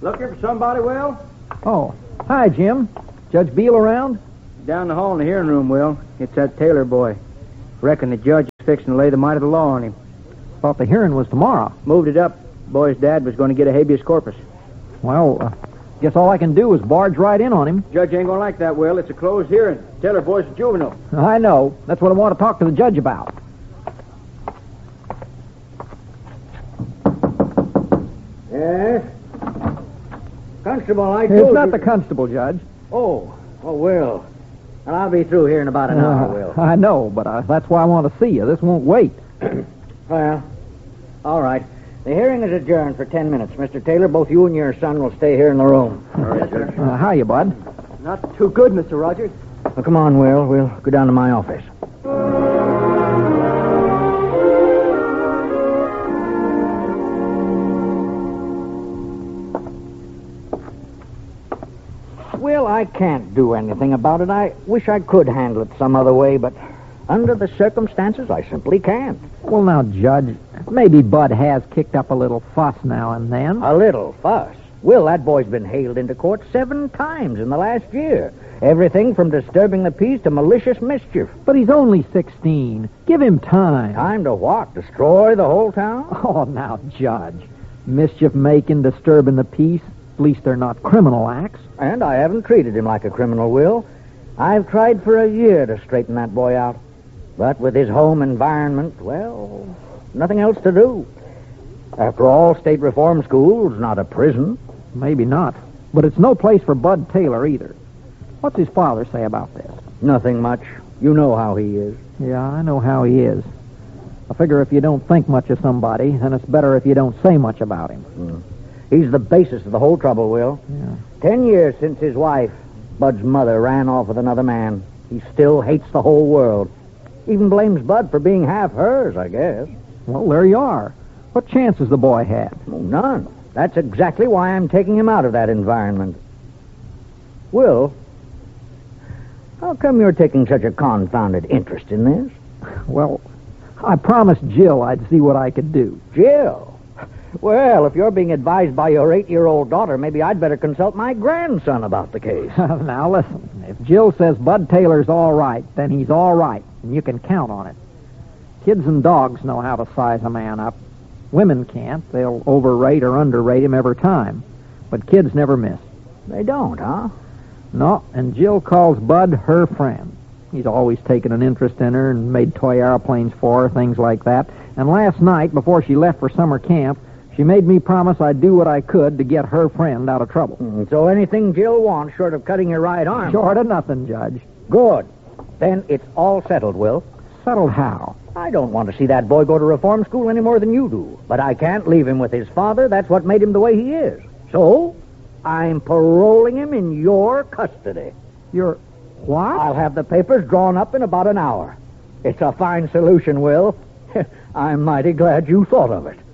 Looking for somebody, Will? Oh, hi, Jim. Judge Beal around? Down the hall in the hearing room, Will. It's that Taylor boy. Reckon the judge is fixing to lay the might of the law on him. Thought the hearing was tomorrow. Moved it up. Boy's dad was going to get a habeas corpus. Well, guess all I can do is barge right in on him. Judge ain't going to like that, Will. It's a closed hearing. Taylor boy's a juvenile. I know. That's what I want to talk to the judge about. Yes? Constable, I It's not the constable, Judge. Oh, Will. Well, I'll be through here in about an hour, Will. I know, but that's why I want to see you. This won't wait. Well, all right. The hearing is adjourned for 10 minutes. Mr. Taylor, both you and your son will stay here in the room. All right, Judge. Hiya, Bud. Not too good, Mr. Rogers. Well, come on, Will. We'll go down to my office. Well, I can't do anything about it. I wish I could handle it some other way, but under the circumstances, I simply can't. Well, now, Judge, maybe Bud has kicked up a little fuss now and then. A little fuss? Will, that boy's been hailed into court 7 times in the last year. Everything from disturbing the peace to malicious mischief. But he's only 16. Give him time. Time to what? Destroy the whole town? Oh, now, Judge. Mischief-making, disturbing the peace. At least they're not criminal acts. And I haven't treated him like a criminal, Will. I've tried for a year to straighten that boy out. But with his home environment, well, nothing else to do. After all, state reform school's not a prison. Maybe not. But it's no place for Bud Taylor either. What's his father say about this? Nothing much. You know how he is. Yeah, I know how he is. I figure if you don't think much of somebody, then it's better if you don't say much about him. He's the basis of the whole trouble, Will. Yeah. 10 years since his wife, Bud's mother, ran off with another man. He still hates the whole world. Even blames Bud for being half hers, I guess. Well, there you are. What chance has the boy had? Oh, none. That's exactly why I'm taking him out of that environment. Will, how come you're taking such a confounded interest in this? Well, I promised Jill I'd see what I could do. Jill? Well, if you're being advised by your 8-year-old daughter, maybe I'd better consult my grandson about the case. Now, listen. If Jill says Bud Taylor's all right, then he's all right, and you can count on it. Kids and dogs know how to size a man up. Women can't. They'll overrate or underrate him every time. But kids never miss. They don't, huh? No, and Jill calls Bud her friend. He's always taken an interest in her and made toy airplanes for her, things like that. And last night, before she left for summer camp, she made me promise I'd do what I could to get her friend out of trouble. So anything Jill wants, short of cutting your right arm... Short of nothing, Judge. Good. Then it's all settled, Will. Settled how? I don't want to see that boy go to reform school any more than you do. But I can't leave him with his father. That's what made him the way he is. So, I'm paroling him in your custody. You're... what? I'll have the papers drawn up in about an hour. It's a fine solution, Will. I'm mighty glad you thought of it.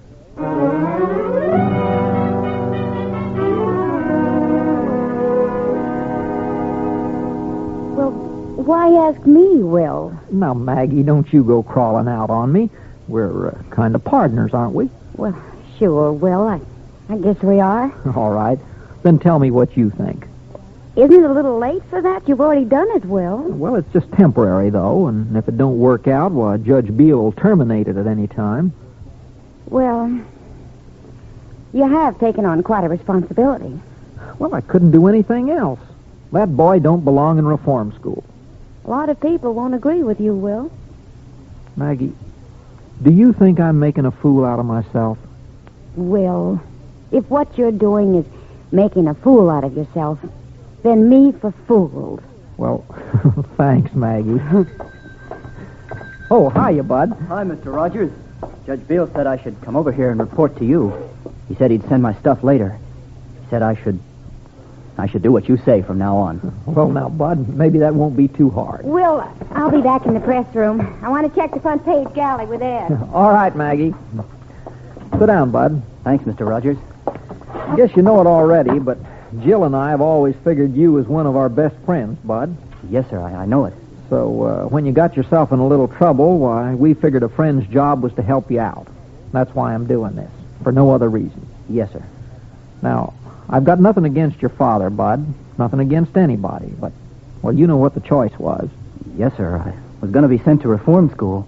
Well, why ask me, Will? Now, Maggie, don't you go crawling out on me. We're kind of partners, aren't we? Well, sure, Will. I guess we are. All right. Then tell me what you think. Isn't it a little late for that? You've already done it, Will. Well, it's just temporary, though, and if it don't work out, well, Judge Beal will terminate it at any time. Well, you have taken on quite a responsibility. Well, I couldn't do anything else. That boy don't belong in reform school. A lot of people won't agree with you, Will. Maggie, do you think I'm making a fool out of myself? Will, if what you're doing is making a fool out of yourself, then me for fools. Well, thanks, Maggie. Oh, hiya, Bud. Hi, Mr. Rogers. Judge Beal said I should come over here and report to you. He said he'd send my stuff later. He said I should do what you say from now on. Well, now, Bud, maybe that won't be too hard. Will, I'll be back in the press room. I want to check the front page galley with Ed. All right, Maggie. Sit down, Bud. Thanks, Mr. Rogers. I guess you know it already, but Jill and I have always figured you as one of our best friends, Bud. Yes, sir, I know it. So when you got yourself in a little trouble, why, we figured a friend's job was to help you out. That's why I'm doing this, for no other reason. Yes, sir. Now, I've got nothing against your father, Bud. Nothing against anybody, but, well, you know what the choice was. Yes, sir. I was going to be sent to reform school.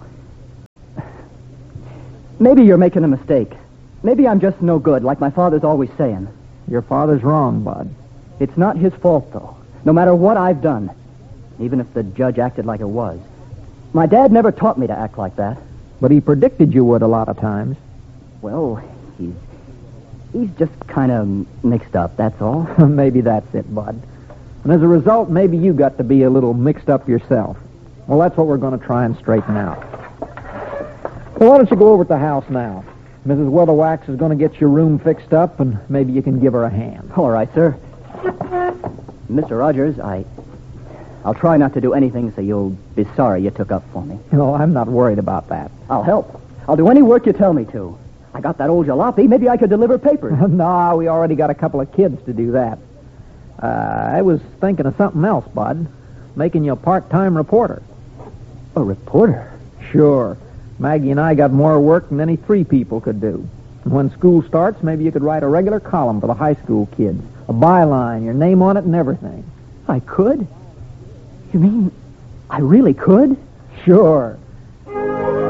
Maybe you're making a mistake. Maybe I'm just no good, like my father's always saying. Your father's wrong, Bud. It's not his fault, though. No matter what I've done, even if the judge acted like it was. My dad never taught me to act like that. But he predicted you would a lot of times. Well, he's just kind of mixed up, that's all. Maybe that's it, Bud. And as a result, maybe you got to be a little mixed up yourself. Well, that's what we're going to try and straighten out. Well, why don't you go over to the house now? Mrs. Weatherwax is going to get your room fixed up, and maybe you can give her a hand. All right, sir. Mr. Rogers, I'll try not to do anything so you'll be sorry you took up for me. No, I'm not worried about that. I'll help. I'll do any work you tell me to. I got that old jalopy. Maybe I could deliver papers. No, we already got a couple of kids to do that. I was thinking of something else, Bud. Making you a part-time reporter. A reporter? Sure. Maggie and I got more work than any 3 people could do. And when school starts, maybe you could write a regular column for the high school kids. A byline, your name on it and everything. I could? You mean I really could? Sure.